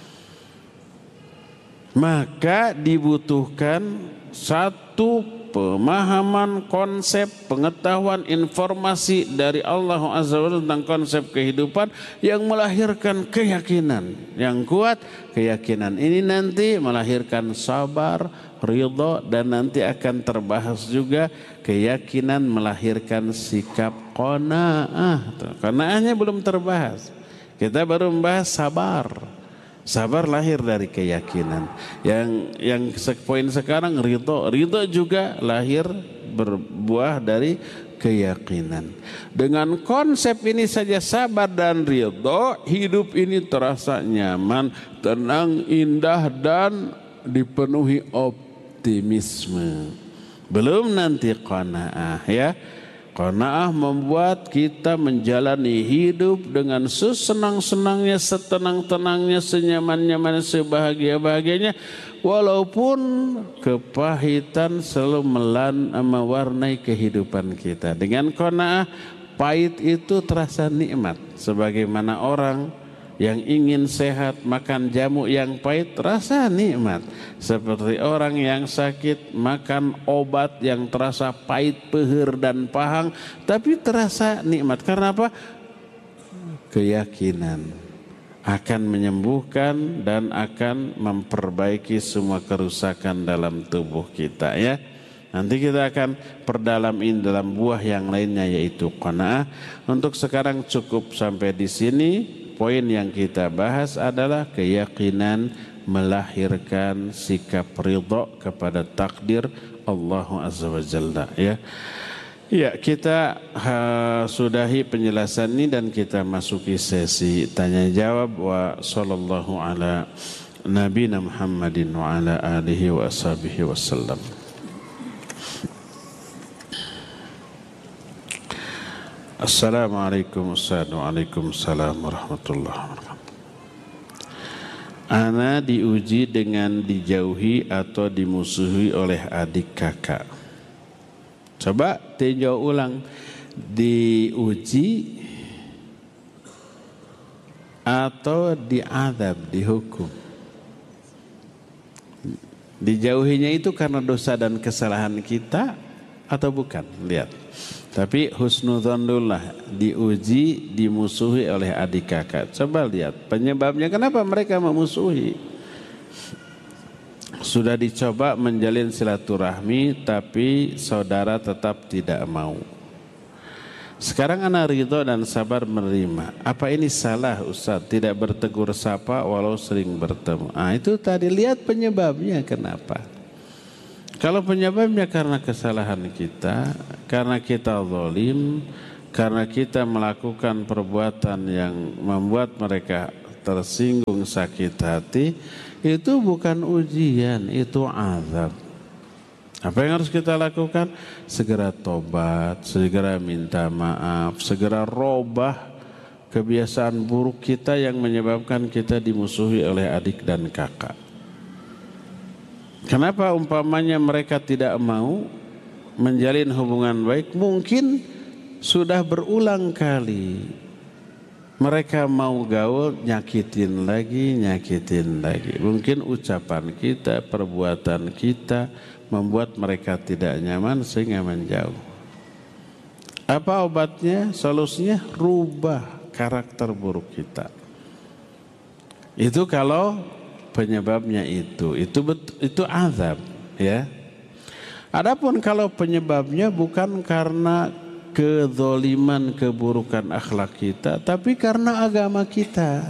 Maka dibutuhkan satu pemahaman, konsep, pengetahuan, informasi dari Allah Azza wa Jalla tentang konsep kehidupan yang melahirkan keyakinan yang kuat. Keyakinan ini nanti melahirkan sabar, ridha, dan nanti akan terbahas juga keyakinan melahirkan sikap qanaah. Qanaahnya belum terbahas. Kita baru membahas sabar. Sabar lahir dari keyakinan. Yang yang poin sekarang ridho. Ridho juga lahir berbuah dari keyakinan. Dengan konsep ini saja, sabar dan ridho, hidup ini terasa nyaman, tenang, indah, dan dipenuhi optimisme. Belum nanti qanaah ya. Qanaah membuat kita menjalani hidup dengan sesenang-senangnya, setenang-tenangnya, senyaman-nyamannya, sebahagia-bahagianya. Walaupun kepahitan selalu melan, mewarnai kehidupan kita. Dengan qanaah, pahit itu terasa nikmat. Sebagaimana orang yang ingin sehat makan jamu yang pahit terasa nikmat. Seperti orang yang sakit makan obat yang terasa pahit, pehir dan pahang, tapi terasa nikmat. Karena apa? Keyakinan akan menyembuhkan dan akan memperbaiki semua kerusakan dalam tubuh kita ya. Nanti kita akan perdalam ini dalam buah yang lainnya yaitu qanaah. Untuk sekarang cukup sampai di sini. Poin yang kita bahas adalah keyakinan melahirkan sikap ridha kepada takdir Allah Azza wa Jalla ya. Ya, kita uh, sudahi penjelasan ini dan kita masuki sesi tanya jawab. Wa sallallahu ala nabiyina Muhammadin wa ala alihi wa ashabihi wasallam. Assalamualaikum Waalaikumsalam warahmatullahi wabarakatuh. Ana diuji dengan dijauhi atau dimusuhi oleh adik kakak. Coba tinjau ulang. Diuji atau diazab, dihukum. Dijauhinya itu karena dosa dan kesalahan kita atau bukan? Lihat. Tapi husnudzonullah, diuji, dimusuhi oleh adik kakak. Coba lihat penyebabnya, kenapa mereka memusuhi. Sudah dicoba menjalin silaturahmi, tapi saudara tetap tidak mau. Sekarang ana ridho dan sabar menerima. Apa ini salah Ustaz? Tidak bertegur sapa walau sering bertemu. Ah, itu tadi lihat penyebabnya kenapa. Kalau penyebabnya karena kesalahan kita, karena kita zalim, karena kita melakukan perbuatan yang membuat mereka tersinggung, sakit hati, itu bukan ujian, itu azab. Apa yang harus kita lakukan? Segera tobat, segera minta maaf, segera robah kebiasaan buruk kita yang menyebabkan kita dimusuhi oleh adik dan kakak. Kenapa umpamanya mereka tidak mau menjalin hubungan baik? Mungkin sudah berulang kali mereka mau gaul, nyakitin lagi, nyakitin lagi. Mungkin ucapan kita, perbuatan kita membuat mereka tidak nyaman sehingga menjauh. Apa obatnya? Solusinya rubah karakter buruk kita. Itu kalau penyebabnya itu, itu betul, itu azab, ya. Adapun kalau penyebabnya bukan karena kezoliman, keburukan akhlak kita, tapi karena agama kita.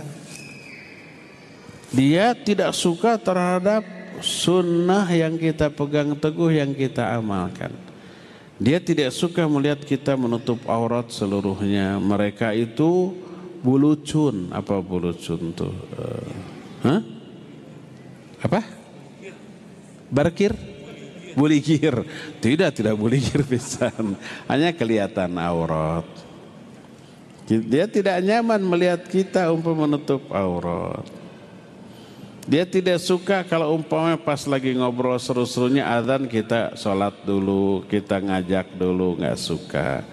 Dia tidak suka terhadap sunnah yang kita pegang teguh, yang kita amalkan. Dia tidak suka melihat kita menutup aurat seluruhnya. Mereka itu bulucun. Apa bulucun tuh? Uh, huh? Apa? Barkir? Buligir. Tidak, tidak buligir pisan. Hanya kelihatan aurat. Dia tidak nyaman melihat kita umpama menutup aurat. Dia tidak suka kalau umpamanya pas lagi ngobrol seru-serunya azan kita sholat dulu, kita ngajak dulu, nggak suka.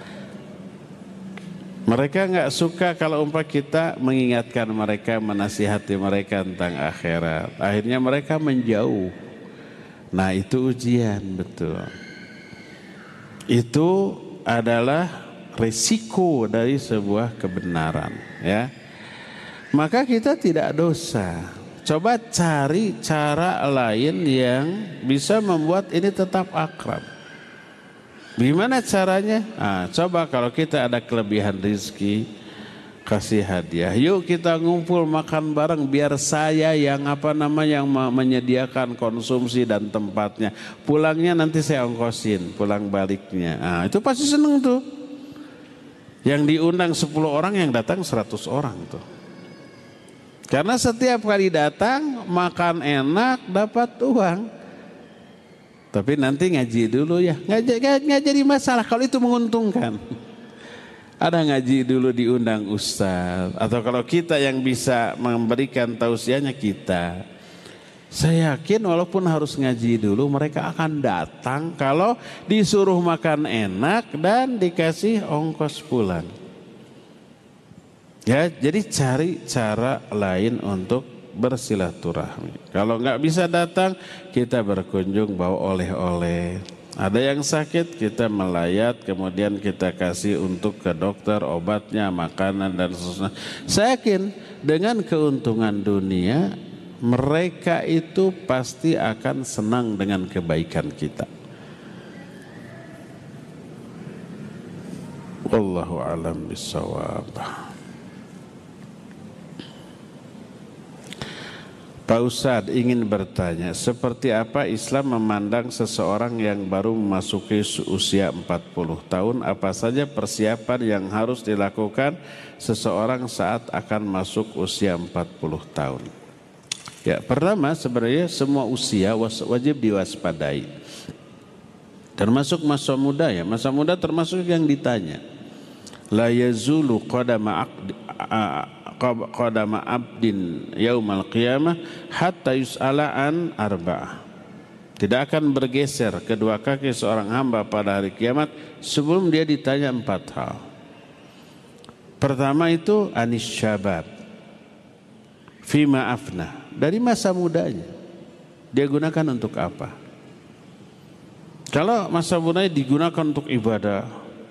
Mereka nggak suka kalau umpah kita mengingatkan mereka, menasihati mereka tentang akhirat. Akhirnya mereka menjauh. Nah itu ujian, betul. Itu adalah risiko dari sebuah kebenaran, ya. Maka kita tidak dosa. Coba cari cara lain yang bisa membuat ini tetap akrab. Gimana caranya? Nah, coba kalau kita ada kelebihan rezeki, kasih hadiah. Yuk kita ngumpul makan bareng, biar saya yang apa namanya yang menyediakan konsumsi dan tempatnya. Pulangnya nanti saya ongkosin, pulang baliknya. Nah, itu pasti seneng tuh. Yang diundang sepuluh orang, yang datang seratus orang tuh. Karena setiap kali datang makan enak, dapat uang. Tapi nanti ngaji dulu ya, nggak, nggak jadi masalah kalau itu menguntungkan. Ada ngaji dulu diundang ustaz, atau kalau kita yang bisa memberikan tausiahnya kita. Saya yakin walaupun harus ngaji dulu, mereka akan datang kalau disuruh makan enak dan dikasih ongkos pulang. Ya, jadi cari cara lain untuk bersilaturahmi. Kalau nggak bisa datang, kita berkunjung bawa oleh-oleh. Ada yang sakit, kita melayat, kemudian kita kasih untuk ke dokter obatnya, makanan dan seterusnya. Saya yakin dengan keuntungan dunia, mereka itu pasti akan senang dengan kebaikan kita. Wallahu a'lam bishawab. Pak Ustadz ingin bertanya, seperti apa Islam memandang seseorang yang baru memasuki usia empat puluh tahun? Apa saja persiapan yang harus dilakukan seseorang saat akan masuk usia empat puluh tahun? Ya, pertama sebenarnya semua usia wajib diwaspadai. Termasuk masa muda ya, masa muda termasuk yang ditanya. La yazulu qadama aqdi qadama abdin yaumal qiyamah hatta yus'ala an arba'ah. Tidak akan bergeser kedua kaki seorang hamba pada hari kiamat sebelum dia ditanya empat hal. Pertama itu anis syabab, fima afna, dari masa mudanya dia gunakan untuk apa? Kalau masa mudanya digunakan untuk ibadah,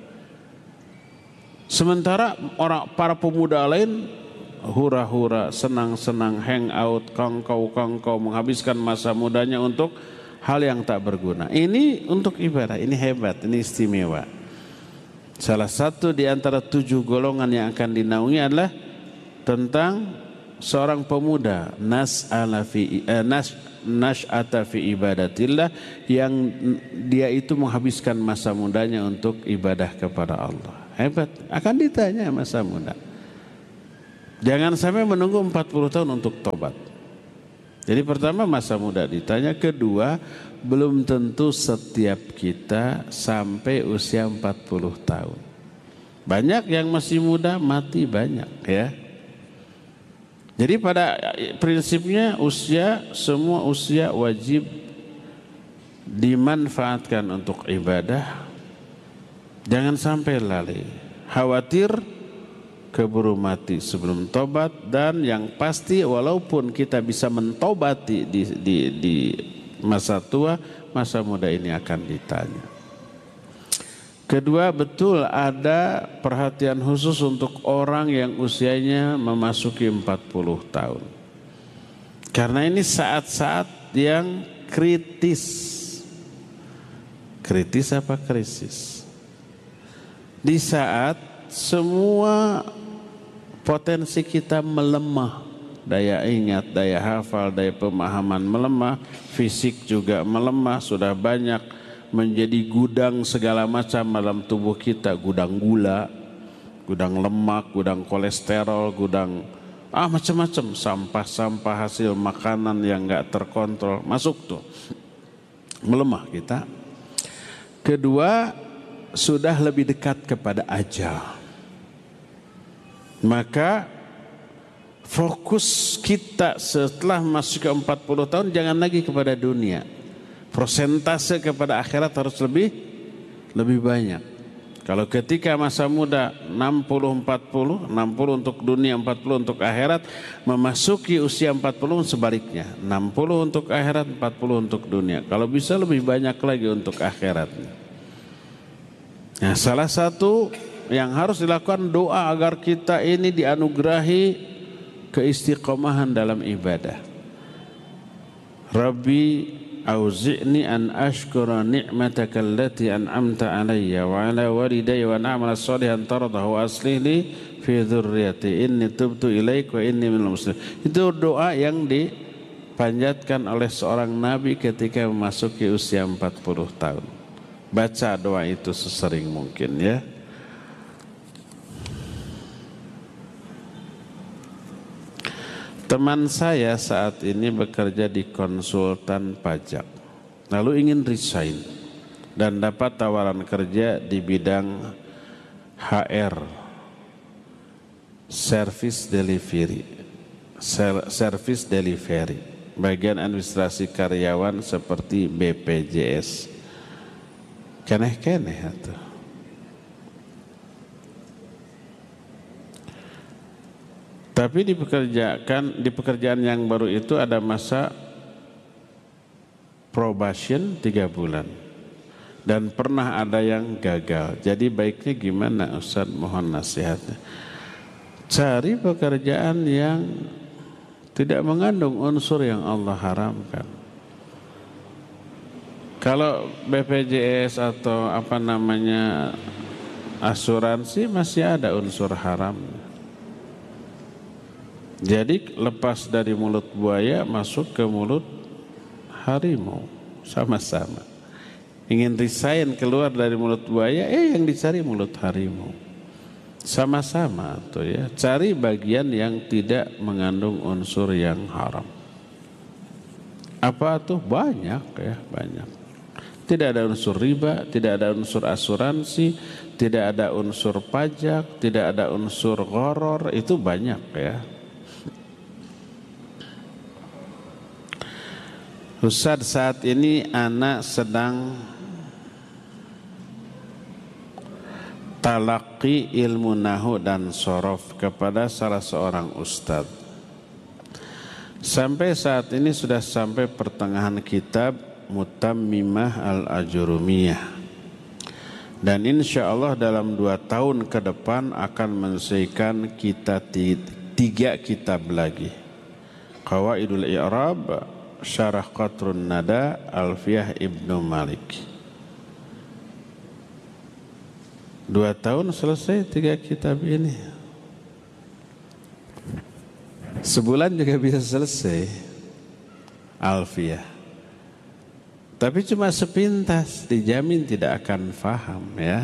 sementara orang para pemuda lain hura-hura, senang-senang, hangout, kongkow-kongkow, menghabiskan masa mudanya untuk hal yang tak berguna. Ini untuk ibadah, ini hebat, ini istimewa. Salah satu di antara tujuh golongan yang akan dinaungi adalah tentang seorang pemuda nas'ala fi eh, nas nash'ata fi ibadatillah, yang dia itu menghabiskan masa mudanya untuk ibadah kepada Allah. Hebat, akan ditanya masa muda. Jangan sampai menunggu empat puluh tahun untuk tobat. Jadi pertama masa muda ditanya, kedua belum tentu setiap kita sampai usia empat puluh tahun. Banyak yang masih muda mati banyak ya. Jadi pada prinsipnya usia, semua usia wajib dimanfaatkan untuk ibadah. Jangan sampai lalai. Khawatir keburu mati sebelum tobat, dan yang pasti walaupun kita bisa mentobati di, di, di masa tua, masa muda ini akan ditanya. Kedua, betul ada perhatian khusus untuk orang yang usianya memasuki empat puluh tahun. Karena ini saat-saat yang kritis. Kritis apa krisis? Di saat semua potensi kita melemah. Daya ingat, daya hafal, daya pemahaman melemah. Fisik juga melemah, sudah banyak menjadi gudang segala macam dalam tubuh kita, gudang gula, gudang lemak, gudang kolesterol, gudang ah macam-macam, sampah-sampah hasil makanan yang enggak terkontrol masuk tuh, melemah kita. Kedua, sudah lebih dekat kepada ajal, maka fokus kita setelah masuk ke empat puluh tahun jangan lagi kepada dunia. Persentase kepada akhirat harus lebih lebih banyak. Kalau ketika masa muda enam puluh empat puluh, enam puluh untuk dunia, empat puluh untuk akhirat, memasuki usia empat puluh sebaliknya, enam puluh untuk akhirat, empat puluh untuk dunia. Kalau bisa lebih banyak lagi untuk akhirat. Nah, salah satu yang harus dilakukan doa agar kita ini dianugerahi keistiqomahan dalam ibadah. Rabbi auzi'ni an ashkura ni'mataka allati an'amta alayya wa ala walidayya wa na'mala shalihan tardahu wa aslih li fi dzurriyyati inni tubtu ilaik wa inni minal muslimin. Itu doa yang dipanjatkan oleh seorang nabi ketika memasuki usia empat puluh tahun. Baca doa itu sesering mungkin ya. Teman saya saat ini bekerja di konsultan pajak, lalu ingin resign dan dapat tawaran kerja di bidang H R, service delivery, service delivery, bagian administrasi karyawan seperti B P J S. Keneh-keneh itu. Tapi dipekerjakan di pekerjaan yang baru itu ada masa probation tiga bulan dan pernah ada yang gagal. Jadi baiknya gimana Ustaz, mohon nasihatnya. Cari pekerjaan yang tidak mengandung unsur yang Allah haramkan. Kalau B P J S atau apa namanya asuransi masih ada unsur haramnya. Jadi lepas dari mulut buaya masuk ke mulut harimau, sama-sama. Ingin resign keluar dari mulut buaya, eh yang dicari mulut harimau. Sama-sama tuh ya, cari bagian yang tidak mengandung unsur yang haram. Apa tuh? Banyak ya, banyak. Tidak ada unsur riba, tidak ada unsur asuransi, tidak ada unsur pajak, tidak ada unsur gharar, itu banyak ya. Ustaz, saat ini anak sedang talaqi ilmu nahu dan sorof kepada salah seorang ustaz. Sampai saat ini sudah sampai pertengahan kitab Mutammimah Al-Ajurumiyah. Dan insya Allah dalam dua tahun ke depan akan menyelesaikan kita tiga kitab lagi. Qawaidul I'rab, Syarah Qatrun Nada, Alfiyah Ibnu Malik. Dua tahun selesai tiga kitab ini. Sebulan juga bisa selesai. alfiyah. Tapi cuma sepintas, dijamin tidak akan faham ya.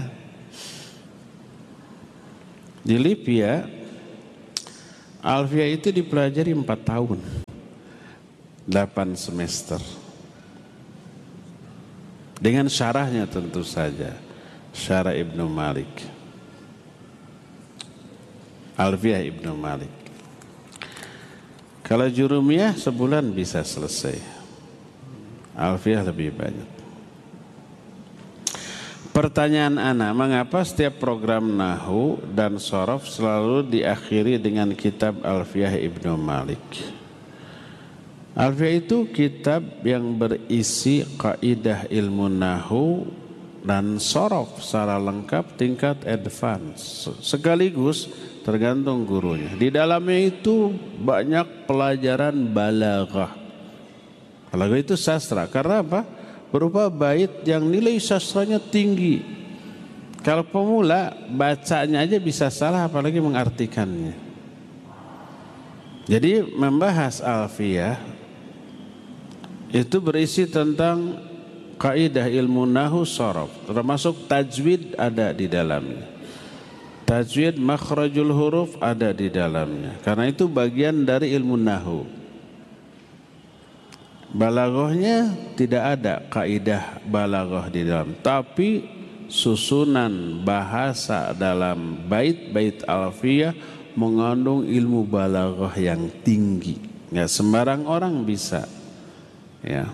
Di Libya, alfiyah itu dipelajari empat tahun, delapan semester. Dengan syarahnya tentu saja, syarah Ibnu Malik. Alfiyah Ibnu Malik. Kalau Jurumiyah sebulan bisa selesai. Alfiyah lebih banyak. Pertanyaan ana, mengapa setiap program nahwu dan shorof selalu diakhiri dengan kitab Alfiyah Ibnu Malik? Alfiyah itu kitab yang berisi kaidah ilmu nahwu dan shorof secara lengkap tingkat advance. Sekaligus tergantung gurunya. Di dalamnya itu banyak pelajaran balaghah. Balaghah itu sastra. Karena apa? Berupa bait yang nilai sastranya tinggi. Kalau pemula bacanya aja bisa salah, apalagi mengartikannya. Jadi membahas alfiyah itu berisi tentang kaidah ilmu nahwu shorof, termasuk tajwid ada di dalamnya. Tajwid makhrajul huruf ada di dalamnya. Karena itu bagian dari ilmu nahwu. Balaghahnya tidak ada kaidah balaghah di dalam, tapi susunan bahasa dalam bait-bait alfiyah mengandung ilmu balaghah yang tinggi. Nggak sembarang orang bisa. Ya.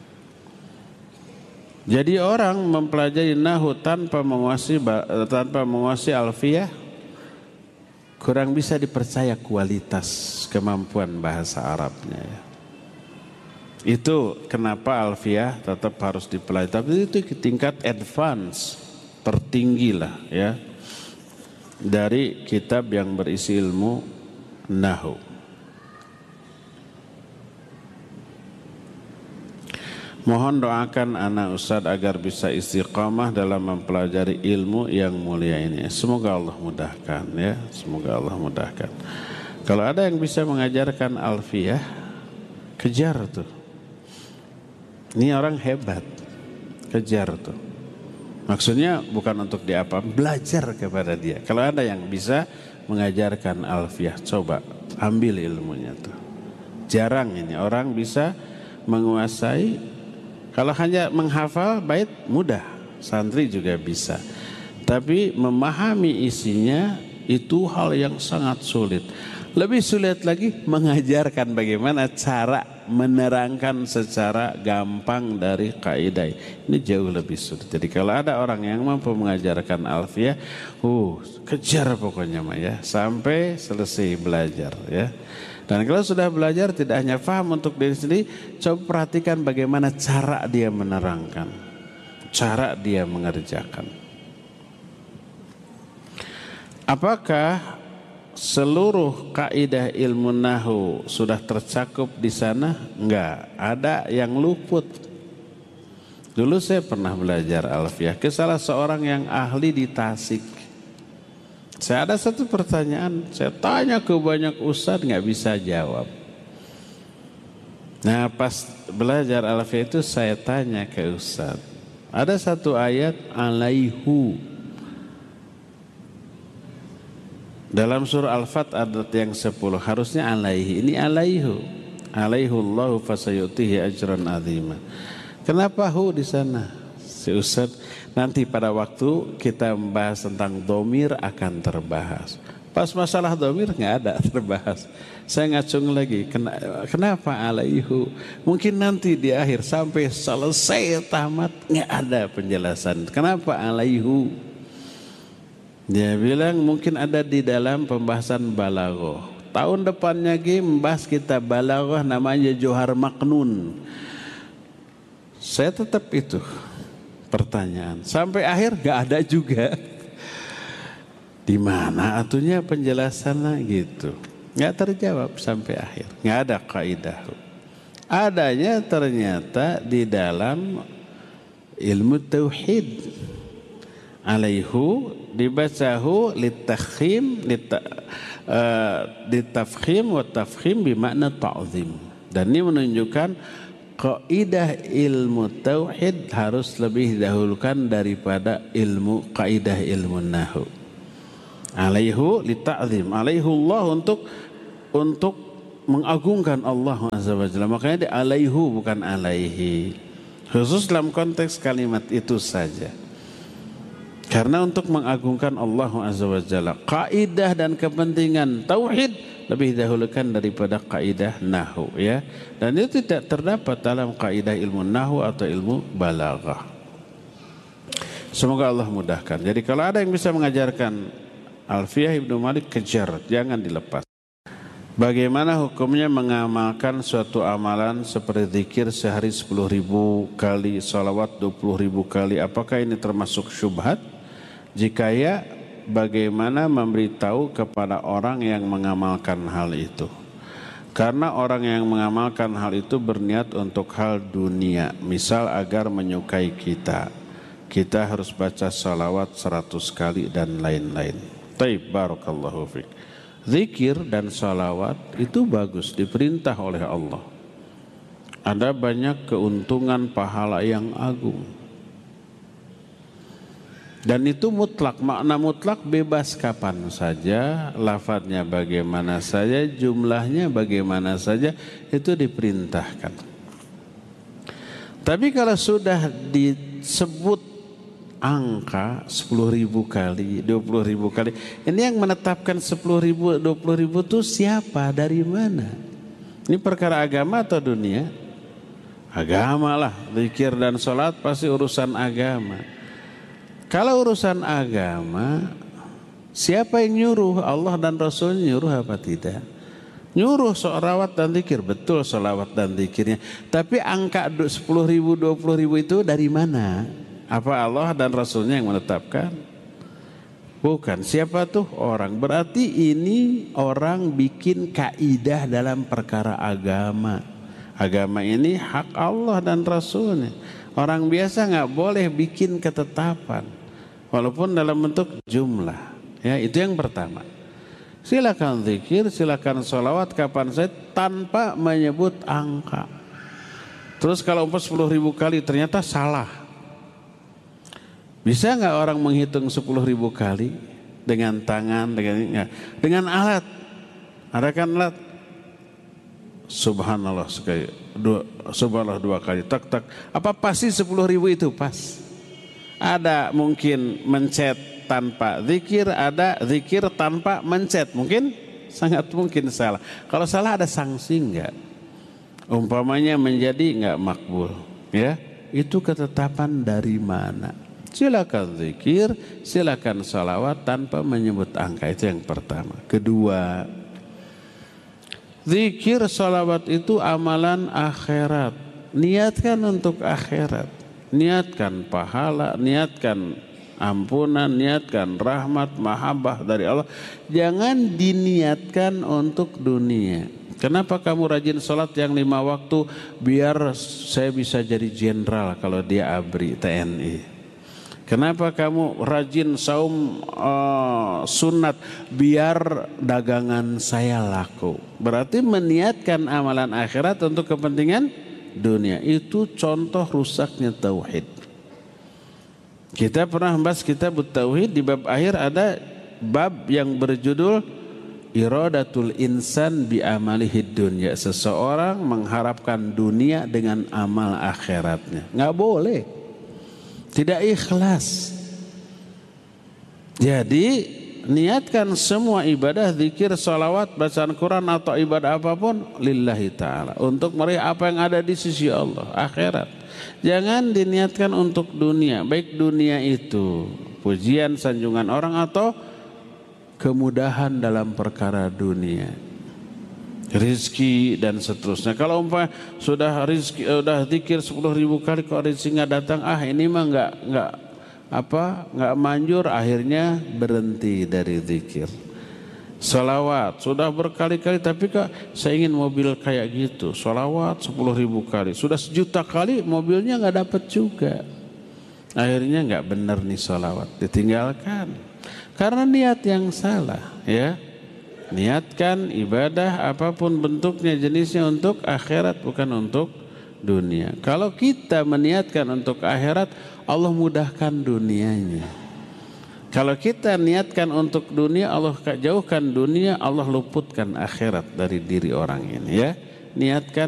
Jadi orang mempelajari nahwu tanpa menguasai tanpa menguasai alfiyah kurang bisa dipercaya kualitas kemampuan bahasa Arabnya ya. Itu kenapa alfiyah tetap harus dipelajari, tapi itu tingkat advance tertinggi lah ya dari kitab yang berisi ilmu nahwu. Mohon doakan anak Ustadz agar bisa istiqamah dalam mempelajari ilmu yang mulia ini. Semoga Allah mudahkan ya, semoga Allah mudahkan. Kalau ada yang bisa mengajarkan alfiyah, kejar tuh. Ini orang hebat, kejar tuh. Maksudnya bukan untuk diapa, belajar kepada dia. Kalau ada yang bisa mengajarkan alfiyah, coba ambil ilmunya tuh. Jarang ini orang bisa menguasai. Kalau hanya menghafal bait mudah, santri juga bisa. Tapi memahami isinya itu hal yang sangat sulit. Lebih sulit lagi mengajarkan bagaimana cara menerangkan secara gampang dari kaidah. Ini jauh lebih sulit. Jadi kalau ada orang yang mampu mengajarkan alfiyah, uh, kejar pokoknya mah ya, sampai selesai belajar ya. Dan kalau sudah belajar tidak hanya paham untuk diri sendiri, coba perhatikan bagaimana cara dia menerangkan, cara dia mengerjakan. Apakah seluruh kaidah ilmu nahwu sudah tercakup di sana? Enggak, ada yang luput. Dulu saya pernah belajar alfiyah ke salah seorang yang ahli di Tasik. Saya ada satu pertanyaan, saya tanya ke banyak ustadz nggak bisa jawab. Nah pas belajar alfiyah itu saya tanya ke ustadz, ada satu ayat alaihu. Dalam surah Al-Fat ayat yang sepuluh harusnya alaihi, ini alaihu. Alaihullahu fasayutihi ajran azima. Kenapa hu di sana? Si Ustaz, nanti pada waktu kita membahas tentang domir akan terbahas. Pas masalah domir nggak ada terbahas. Saya ngacung lagi, kenapa alaihu? Mungkin nanti di akhir sampai selesai tamat nggak ada penjelasan. Kenapa alaihu? Dia bilang mungkin ada di dalam pembahasan balaghah. Tahun depannya lagi membahas kitab balaghah namanya Johar Maknun. Saya tetap itu pertanyaan. Sampai akhir gak ada juga. Di mana atunya penjelasannya gitu. Gak terjawab sampai akhir. Gak ada kaidah. Adanya ternyata di dalam ilmu tauhid. Alaihu dibacahu litafkhim litafkhim wa tafkhim bermakna ta'zim. Dan ini menunjukkan kaidah ilmu tauhid harus lebih dahulukan daripada ilmu kaidah ilmu nahwu. Alaihu lita'zim, alaihullah untuk untuk mengagungkan Allah Azza wa Jalla. Makanya dia alaihu bukan alaihi. Khusus dalam konteks kalimat itu saja. Karena untuk mengagungkan Allah Azza wa Jalla, kaidah dan kepentingan tauhid lebih dahulukan daripada kaidah nahwu, ya. Dan itu tidak terdapat dalam kaidah ilmu nahwu atau ilmu balaghah. Semoga Allah mudahkan. Jadi kalau ada yang bisa mengajarkan Alfiyah Ibnu Malik, kejar, jangan dilepas. Bagaimana hukumnya mengamalkan suatu amalan seperti zikir sehari sepuluh ribu kali, salawat dua puluh ribu kali? Apakah ini termasuk syubhat? Jika ya, bagaimana memberitahu kepada orang yang mengamalkan hal itu? Karena orang yang mengamalkan hal itu berniat untuk hal dunia, misal agar menyukai kita. Kita harus baca salawat seratus kali dan lain-lain. Taib, barakallahu fiik. Zikir dan salawat itu bagus, diperintah oleh Allah. Ada banyak keuntungan pahala yang agung. Dan itu mutlak, makna mutlak bebas kapan saja, lafadznya bagaimana saja, jumlahnya bagaimana saja, itu diperintahkan. Tapi kalau sudah disebut angka sepuluh ribu kali, dua puluh ribu kali, ini yang menetapkan sepuluh ribu, dua puluh ribu itu siapa, dari mana? Ini perkara agama atau dunia? Agama lah, zikir dan sholat pasti urusan agama. Kalau urusan agama, siapa yang nyuruh? Allah dan Rasul nyuruh apa tidak? Nyuruh sholawat dan zikir, betul sholawat dan zikirnya. Tapi angka sepuluh ribu, dua puluh ribu itu dari mana? Apa Allah dan Rasulnya yang menetapkan? Bukan. Siapa tuh orang? Berarti ini orang bikin kaidah dalam perkara agama. Agama ini hak Allah dan Rasulnya. Orang biasa nggak boleh bikin ketetapan. Walaupun dalam bentuk jumlah, ya itu yang pertama. Silakan zikir, silakan sholawat kapan saja tanpa menyebut angka. Terus kalau umpah sepuluh ribu kali ternyata salah, bisa nggak orang menghitung sepuluh ribu kali dengan tangan, dengan dengan alat? Ada kan alat? Subhanallah sekali, dua, subhanallah dua kali, tak tak. Apa pasti sepuluh ribu itu pas? Ada mungkin mencet tanpa zikir, ada zikir tanpa mencet, mungkin sangat mungkin salah. Kalau salah ada sanksi enggak? Umpamanya menjadi enggak makbul, ya itu ketetapan dari mana? Silakan zikir, silakan salawat tanpa menyebut angka, itu yang pertama. Kedua, zikir salawat itu amalan akhirat, niatkan untuk akhirat. Niatkan pahala, niatkan ampunan, niatkan rahmat, mahabbah dari Allah. Jangan diniatkan untuk dunia. Kenapa kamu rajin sholat yang lima waktu? Biar saya bisa jadi jenderal kalau dia abri T N I. Kenapa kamu rajin saum uh, sunat? Biar dagangan saya laku. Berarti meniatkan amalan akhirat untuk kepentingan dunia. Itu contoh rusaknya tauhid. Kita pernah membahas kitab tauhid, di bab akhir ada bab yang berjudul iradatul insan bi amalihid dunya. Seseorang mengharapkan dunia dengan amal akhiratnya. Nggak boleh. Tidak ikhlas. Jadi niatkan semua ibadah, zikir, salawat, bacaan Quran atau ibadah apapun lillahi ta'ala, untuk meraih apa yang ada di sisi Allah, akhirat. Jangan diniatkan untuk dunia, baik dunia itu pujian, sanjungan orang atau kemudahan dalam perkara dunia, rizki dan seterusnya. Kalau umpamanya sudah rizki, sudah zikir sepuluh ribu kali kok rizki nggak datang, ah ini mah nggak nggak apa nggak manjur, akhirnya berhenti dari zikir. Salawat sudah berkali-kali, tapi kak saya ingin mobil kayak gitu, salawat sepuluh ribu kali, sudah sejuta kali mobilnya nggak dapat juga, akhirnya nggak benar nih salawat, ditinggalkan karena niat yang salah. Ya, niatkan ibadah apapun bentuknya, jenisnya untuk akhirat, bukan untuk dunia. Kalau kita meniatkan untuk akhirat, Allah mudahkan dunianya. Kalau kita niatkan untuk dunia, Allah jauhkan dunia, Allah luputkan akhirat dari diri orang ini ya. Niatkan